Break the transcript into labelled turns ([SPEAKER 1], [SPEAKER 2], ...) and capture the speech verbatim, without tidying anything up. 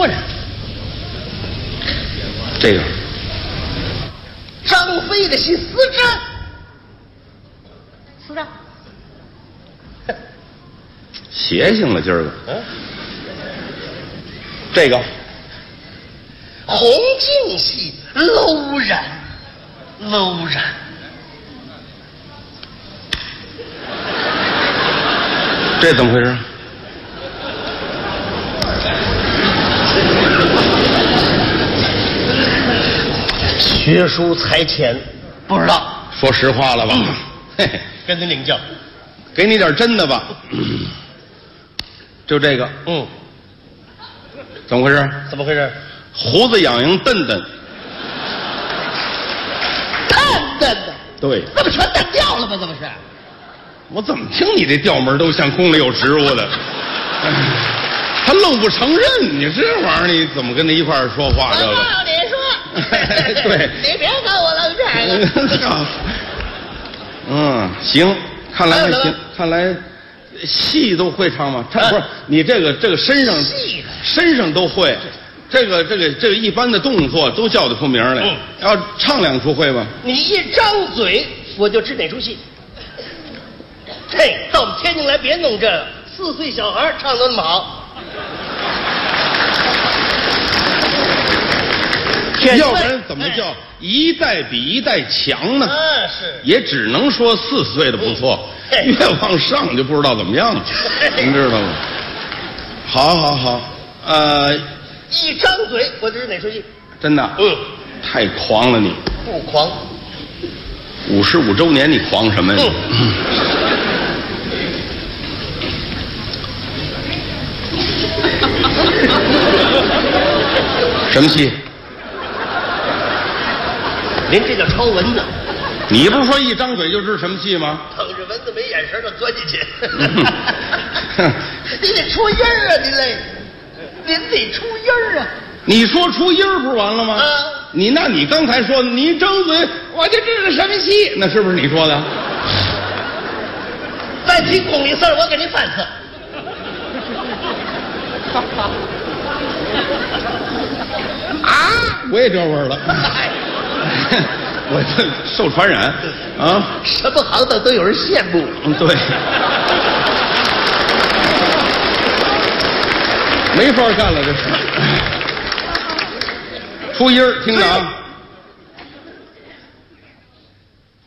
[SPEAKER 1] 说呢？
[SPEAKER 2] 这个
[SPEAKER 1] 张飞的戏死战，死战，
[SPEAKER 2] 邪性了今儿个。
[SPEAKER 1] 嗯，
[SPEAKER 2] 这个
[SPEAKER 1] 红净戏楼然，楼然。
[SPEAKER 2] 这怎么回事？
[SPEAKER 1] 学书才浅，不知道。
[SPEAKER 2] 说实话了吧？嗯、嘿嘿，
[SPEAKER 1] 跟您领教，
[SPEAKER 2] 给你点真的吧。就这个，
[SPEAKER 1] 嗯，
[SPEAKER 2] 怎么回事？
[SPEAKER 1] 怎么回事？
[SPEAKER 2] 胡子痒痒瞪瞪，
[SPEAKER 1] 瞪瞪的。
[SPEAKER 2] 对，
[SPEAKER 1] 那不全淡掉了吗？这不是？
[SPEAKER 2] 我怎么听你这调门都像宫里有职务的？他愣不承认，你这玩意儿你怎么跟他一块儿说话？这个。
[SPEAKER 1] 我告你说，
[SPEAKER 2] 对，
[SPEAKER 1] 你别跟我愣这个。
[SPEAKER 2] 嗯，行，看来还行，看来戏都会唱吗？他不是你这个这个身上身上都会，这个这个这个一般的动作都叫得出名来。嗯，要唱两出会吧？
[SPEAKER 1] 你一张嘴，我就知哪出戏。嘿，到我们天津来，别弄这个，四岁小孩唱得那么好。
[SPEAKER 2] 要不然怎么叫一代比一代强呢？
[SPEAKER 1] 啊，是，
[SPEAKER 2] 也只能说四岁的不错，越往上就不知道怎么样了，您知道吗？好好好，呃，
[SPEAKER 1] 一张嘴我就知哪出戏。
[SPEAKER 2] 真的？
[SPEAKER 1] 嗯，
[SPEAKER 2] 太狂了你。
[SPEAKER 1] 不狂。
[SPEAKER 2] 五十五周年你狂什么呀？嗯。什么戏？
[SPEAKER 1] 您这叫抄蚊子。
[SPEAKER 2] 你不是说一张嘴就知什么戏吗？
[SPEAKER 1] 碰着蚊子没眼神就钻进去。你得出音儿啊，您嘞，您得出音儿啊。
[SPEAKER 2] 你说出音儿不是完了吗？
[SPEAKER 1] 啊，
[SPEAKER 2] 你那你刚才说你一张嘴我就知道什么戏，那是不是你说的？
[SPEAKER 1] 再提公里事儿，我给您翻车。
[SPEAKER 2] 啊！我也这味儿了，我这受传染啊！
[SPEAKER 1] 什么行当都有人羡慕。
[SPEAKER 2] 嗯，对，没法干了，这是。出音儿，听着啊。